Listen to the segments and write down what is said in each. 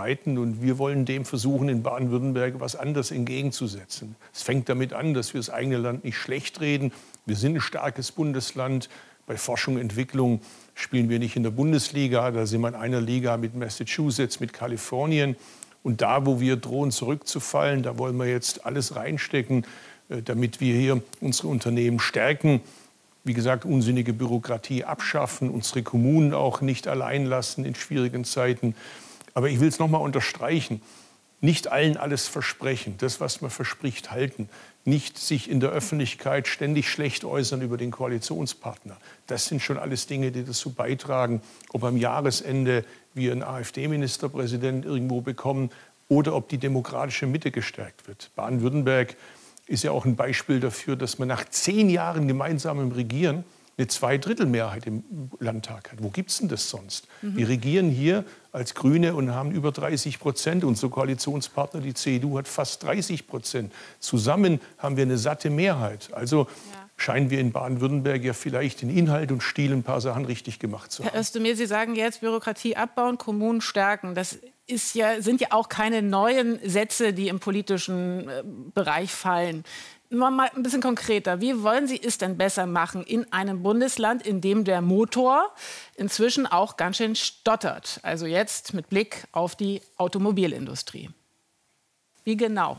streiten. Und wir wollen dem versuchen, in Baden-Württemberg was anderes entgegenzusetzen. Es fängt damit an, dass wir das eigene Land nicht schlecht reden. Wir sind ein starkes Bundesland. Bei Forschung und Entwicklung spielen wir nicht in der Bundesliga. Da sind wir in einer Liga mit Massachusetts, mit Kalifornien. Und da, wo wir drohen zurückzufallen, da wollen wir jetzt alles reinstecken, damit wir hier unsere Unternehmen stärken. Wie gesagt, unsinnige Bürokratie abschaffen, unsere Kommunen auch nicht allein lassen in schwierigen Zeiten. Aber ich will es noch mal unterstreichen. Nicht allen alles versprechen, das, was man verspricht, halten. Nicht sich in der Öffentlichkeit ständig schlecht äußern über den Koalitionspartner. Das sind schon alles Dinge, die dazu beitragen, ob am Jahresende wir einen AfD-Ministerpräsidenten irgendwo bekommen oder ob die demokratische Mitte gestärkt wird. Baden-Württemberg ist ja auch ein Beispiel dafür, dass man nach 10 Jahren gemeinsamem Regieren eine Zweidrittelmehrheit im Landtag hat. Wo gibt es denn das sonst? Wir regieren hier als Grüne und haben über 30%. Unser Koalitionspartner, die CDU, hat fast 30%. Zusammen haben wir eine satte Mehrheit. Also scheinen wir in Baden-Württemberg ja vielleicht in Inhalt und Stil ein paar Sachen richtig gemacht zu haben. Herr Özdemir, Sie sagen jetzt Bürokratie abbauen, Kommunen stärken. Das sind ja auch keine neuen Sätze, die im politischen Bereich fallen. Mal ein bisschen konkreter. Wie wollen Sie es denn besser machen in einem Bundesland, in dem der Motor inzwischen auch ganz schön stottert? Also jetzt mit Blick auf die Automobilindustrie. Wie genau?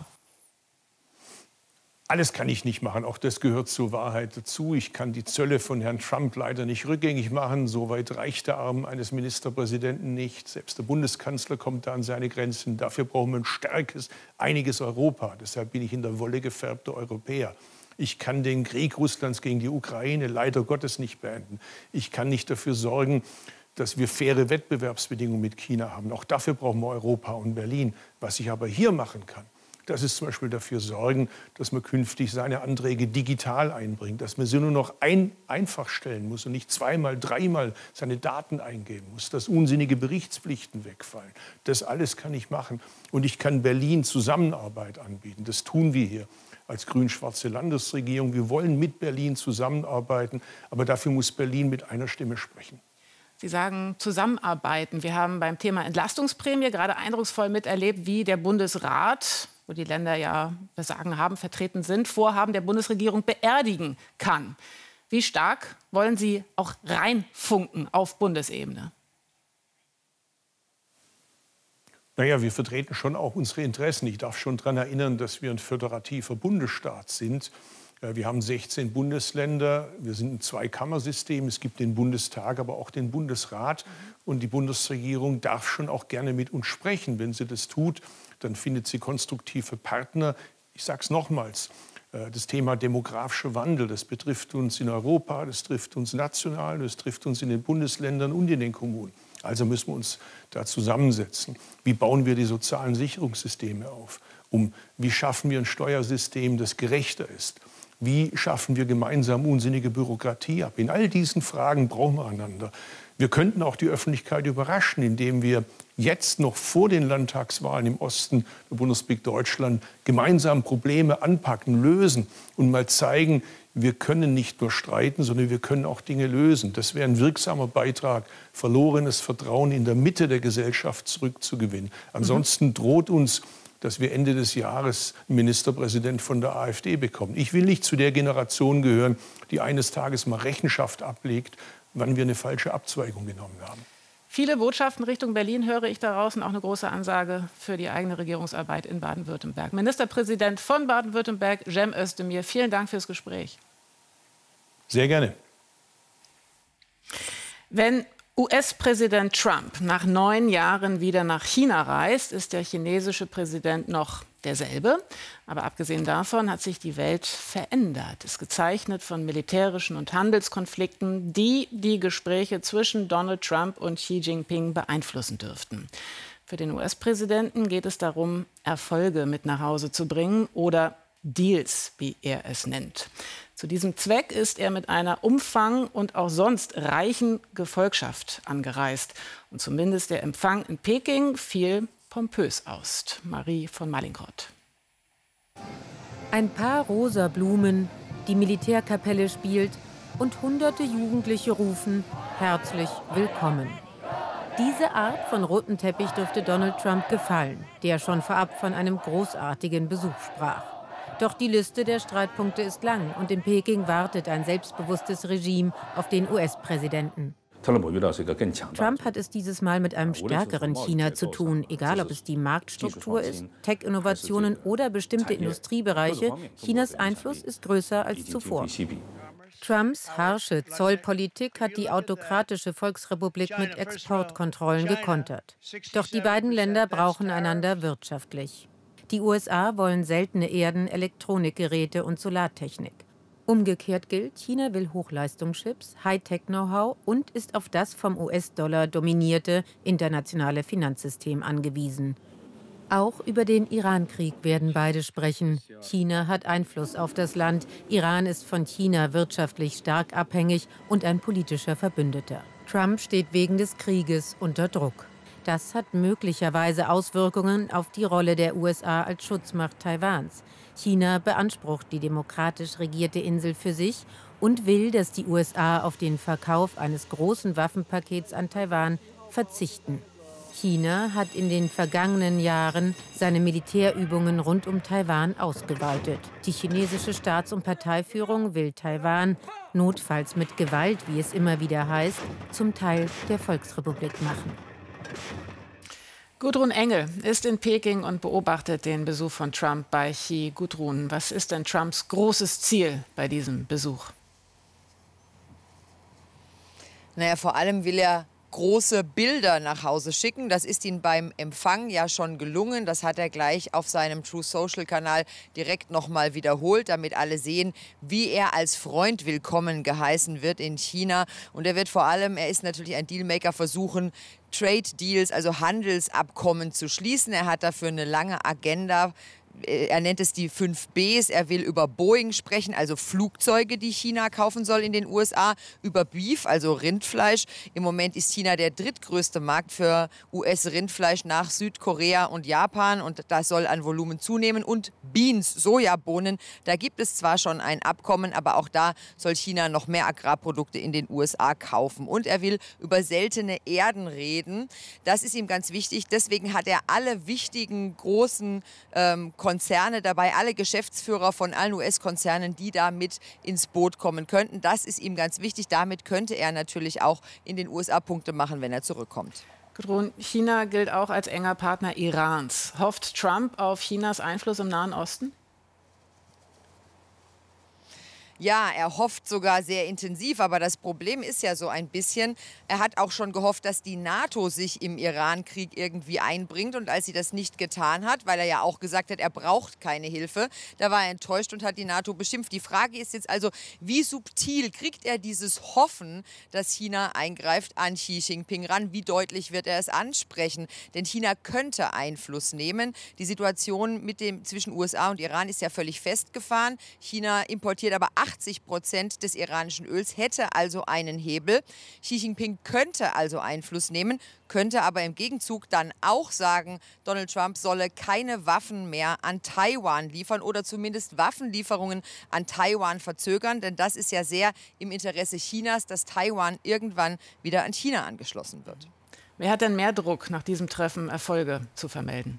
Alles kann ich nicht machen, auch das gehört zur Wahrheit dazu. Ich kann die Zölle von Herrn Trump leider nicht rückgängig machen. So weit reicht der Arm eines Ministerpräsidenten nicht. Selbst der Bundeskanzler kommt da an seine Grenzen. Dafür brauchen wir ein starkes, einiges Europa. Deshalb bin ich in der Wolle gefärbter Europäer. Ich kann den Krieg Russlands gegen die Ukraine leider Gottes nicht beenden. Ich kann nicht dafür sorgen, dass wir faire Wettbewerbsbedingungen mit China haben. Auch dafür brauchen wir Europa und Berlin. Was ich aber hier machen kann, das ist zum Beispiel dafür sorgen, dass man künftig seine Anträge digital einbringt, dass man sie nur noch einfach stellen muss und nicht zweimal, dreimal seine Daten eingeben muss, dass unsinnige Berichtspflichten wegfallen. Das alles kann ich machen. Und ich kann Berlin Zusammenarbeit anbieten. Das tun wir hier als grün-schwarze Landesregierung. Wir wollen mit Berlin zusammenarbeiten, aber dafür muss Berlin mit einer Stimme sprechen. Sie sagen zusammenarbeiten. Wir haben beim Thema Entlastungsprämie gerade eindrucksvoll miterlebt, wie der Bundesrat, wo die Länder ja Versagen haben, vertreten sind, Vorhaben der Bundesregierung beerdigen kann. Wie stark wollen Sie auch reinfunken auf Bundesebene? Naja, wir vertreten schon auch unsere Interessen. Ich darf schon daran erinnern, dass wir ein föderativer Bundesstaat sind. Wir haben 16 Bundesländer, wir sind ein Zweikammersystem. Es gibt den Bundestag, aber auch den Bundesrat. Und die Bundesregierung darf schon auch gerne mit uns sprechen. Wenn sie das tut, dann findet sie konstruktive Partner. Ich sage es nochmals, das Thema demografischer Wandel, das betrifft uns in Europa, das trifft uns national, das trifft uns in den Bundesländern und in den Kommunen. Also müssen wir uns da zusammensetzen. Wie bauen wir die sozialen Sicherungssysteme auf? Wie schaffen wir ein Steuersystem, das gerechter ist? Wie schaffen wir gemeinsam unsinnige Bürokratie ab? In all diesen Fragen brauchen wir einander. Wir könnten auch die Öffentlichkeit überraschen, indem wir jetzt noch vor den Landtagswahlen im Osten der Bundesrepublik Deutschland gemeinsam Probleme anpacken, lösen und mal zeigen, wir können nicht nur streiten, sondern wir können auch Dinge lösen. Das wäre ein wirksamer Beitrag, verlorenes Vertrauen in der Mitte der Gesellschaft zurückzugewinnen. Ansonsten droht uns, dass wir Ende des Jahres einen Ministerpräsident von der AfD bekommen. Ich will nicht zu der Generation gehören, die eines Tages mal Rechenschaft ablegt, wann wir eine falsche Abzweigung genommen haben. Viele Botschaften Richtung Berlin höre ich daraus und auch eine große Ansage für die eigene Regierungsarbeit in Baden-Württemberg. Ministerpräsident von Baden-Württemberg, Cem Özdemir, vielen Dank fürs Gespräch. Sehr gerne. Wenn US-Präsident Trump nach 9 Jahren wieder nach China reist, ist der chinesische Präsident noch derselbe. Aber abgesehen davon hat sich die Welt verändert. Ist gezeichnet von militärischen und Handelskonflikten, die die Gespräche zwischen Donald Trump und Xi Jinping beeinflussen dürften. Für den US-Präsidenten geht es darum, Erfolge mit nach Hause zu bringen oder Deals, wie er es nennt. Zu diesem Zweck ist er mit einer umfang- und auch sonst reichen Gefolgschaft angereist. Und zumindest der Empfang in Peking fiel pompös aus. Marie von Mallinckrodt. Ein paar rosa Blumen, die Militärkapelle spielt und hunderte Jugendliche rufen herzlich willkommen. Diese Art von rotem Teppich dürfte Donald Trump gefallen, der schon vorab von einem großartigen Besuch sprach. Doch die Liste der Streitpunkte ist lang und in Peking wartet ein selbstbewusstes Regime auf den US-Präsidenten. Trump hat es dieses Mal mit einem stärkeren China zu tun, egal ob es die Marktstruktur ist, Tech-Innovationen oder bestimmte Industriebereiche. Chinas Einfluss ist größer als zuvor. Trumps harsche Zollpolitik hat die autokratische Volksrepublik mit Exportkontrollen gekontert. Doch die beiden Länder brauchen einander wirtschaftlich. Die USA wollen seltene Erden, Elektronikgeräte und Solartechnik. Umgekehrt gilt, China will Hochleistungschips, Hightech-Know-how und ist auf das vom US-Dollar dominierte internationale Finanzsystem angewiesen. Auch über den Iran-Krieg werden beide sprechen. China hat Einfluss auf das Land. Iran ist von China wirtschaftlich stark abhängig und ein politischer Verbündeter. Trump steht wegen des Krieges unter Druck. Das hat möglicherweise Auswirkungen auf die Rolle der USA als Schutzmacht Taiwans. China beansprucht die demokratisch regierte Insel für sich und will, dass die USA auf den Verkauf eines großen Waffenpakets an Taiwan verzichten. China hat in den vergangenen Jahren seine Militärübungen rund um Taiwan ausgeweitet. Die chinesische Staats- und Parteiführung will Taiwan, notfalls mit Gewalt, wie es immer wieder heißt, zum Teil der Volksrepublik machen. Gudrun Engel ist in Peking und beobachtet den Besuch von Trump bei Xi. Gudrun, was ist denn Trumps großes Ziel bei diesem Besuch? Naja, vor allem will er große Bilder nach Hause schicken. Das ist ihm beim Empfang ja schon gelungen. Das hat er gleich auf seinem True Social Kanal direkt nochmal wiederholt, damit alle sehen, wie er als Freund willkommen geheißen wird in China. Und er wird vor allem, er ist natürlich ein Dealmaker, versuchen, Trade Deals, also Handelsabkommen zu schließen. Er hat dafür eine lange Agenda. Er nennt es die 5 Bs. Er will über Boeing sprechen, also Flugzeuge, die China kaufen soll in den USA, über Beef, also Rindfleisch. Im Moment ist China der drittgrößte Markt für US-Rindfleisch nach Südkorea und Japan und das soll an Volumen zunehmen. Und Beans, Sojabohnen, da gibt es zwar schon ein Abkommen, aber auch da soll China noch mehr Agrarprodukte in den USA kaufen. Und er will über seltene Erden reden. Das ist ihm ganz wichtig. Deswegen hat er alle wichtigen großen Konzerne dabei, alle Geschäftsführer von allen US-Konzernen, die da mit ins Boot kommen könnten. Das ist ihm ganz wichtig. Damit könnte er natürlich auch in den USA Punkte machen, wenn er zurückkommt. Gudrun, China gilt auch als enger Partner Irans. Hofft Trump auf Chinas Einfluss im Nahen Osten? Ja, er hofft sogar sehr intensiv, aber das Problem ist ja so ein bisschen, er hat auch schon gehofft, dass die NATO sich im Iran-Krieg irgendwie einbringt und als sie das nicht getan hat, weil er ja auch gesagt hat, er braucht keine Hilfe, da war er enttäuscht und hat die NATO beschimpft. Die Frage ist jetzt also, wie subtil kriegt er dieses Hoffen, dass China eingreift, an Xi Jinping ran? Wie deutlich wird er es ansprechen? Denn China könnte Einfluss nehmen. Die Situation zwischen USA und Iran ist ja völlig festgefahren. China importiert aber 80% des iranischen Öls, hätte also einen Hebel. Xi Jinping könnte also Einfluss nehmen, könnte aber im Gegenzug dann auch sagen, Donald Trump solle keine Waffen mehr an Taiwan liefern oder zumindest Waffenlieferungen an Taiwan verzögern. Denn das ist ja sehr im Interesse Chinas, dass Taiwan irgendwann wieder an China angeschlossen wird. Wer hat denn mehr Druck, nach diesem Treffen Erfolge zu vermelden?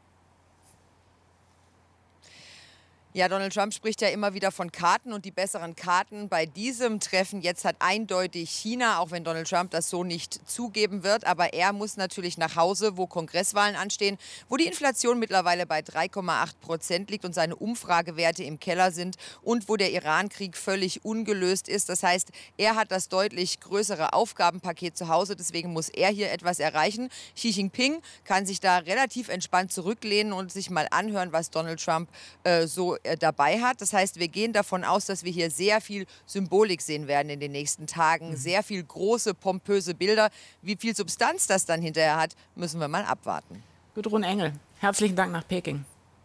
Ja, Donald Trump spricht ja immer wieder von Karten und die besseren Karten bei diesem Treffen jetzt hat eindeutig China, auch wenn Donald Trump das so nicht zugeben wird. Aber er muss natürlich nach Hause, wo Kongresswahlen anstehen, wo die Inflation mittlerweile bei 3,8% liegt und seine Umfragewerte im Keller sind und wo der Iran-Krieg völlig ungelöst ist. Das heißt, er hat das deutlich größere Aufgabenpaket zu Hause. Deswegen muss er hier etwas erreichen. Xi Jinping kann sich da relativ entspannt zurücklehnen und sich mal anhören, was Donald Trump so dabei hat. Das heißt, wir gehen davon aus, dass wir hier sehr viel Symbolik sehen werden in den nächsten Tagen. Sehr viel große, pompöse Bilder. Wie viel Substanz das dann hinterher hat, müssen wir mal abwarten. Gudrun Engel, herzlichen Dank nach Peking.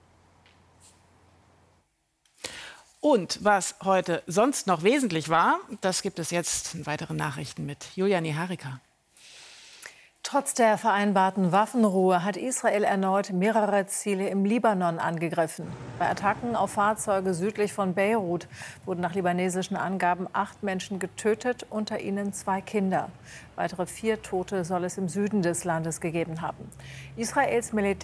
Und was heute sonst noch wesentlich war, das gibt es jetzt in weiteren Nachrichten mit Julia Niharika. Trotz der vereinbarten Waffenruhe hat Israel erneut mehrere Ziele im Libanon angegriffen. Bei Attacken auf Fahrzeuge südlich von Beirut wurden nach libanesischen Angaben 8 Menschen getötet, unter ihnen 2 Kinder. Weitere 4 Tote soll es im Süden des Landes gegeben haben. Israels Militär